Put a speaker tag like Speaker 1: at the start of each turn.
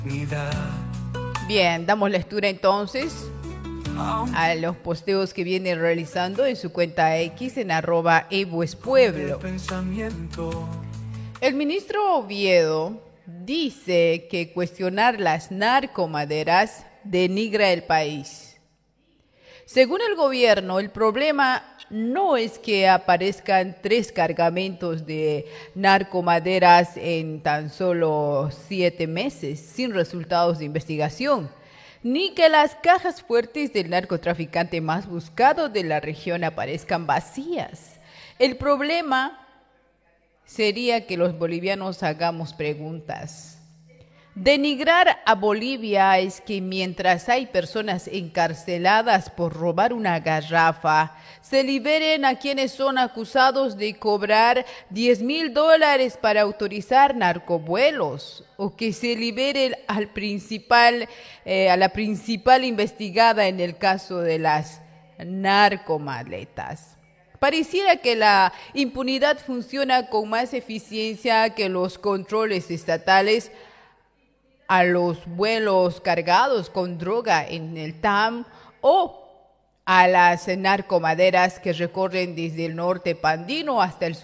Speaker 1: Bien, damos lectura entonces a los posteos que viene realizando en su cuenta X en @evoespueblo. El ministro Oviedo dice que cuestionar las narcomaderas denigra el país. Según el gobierno, el problema no es que aparezcan 3 cargamentos de narcomaderas en tan solo 7 meses sin resultados de investigación, ni que las cajas fuertes del narcotraficante más buscado de la región aparezcan vacías. El problema sería que los bolivianos hagamos preguntas. Denigrar a Bolivia es que mientras hay personas encarceladas por robar una garrafa, se liberen a quienes son acusados de cobrar $10,000 para autorizar narcovuelos, o que se libere a la principal investigada en el caso de las narcomaletas. Pareciera que la impunidad funciona con más eficiencia que los controles estatales a los vuelos cargados con droga en el TAM o a las narcomaderas que recorren desde el norte pandino hasta el sur.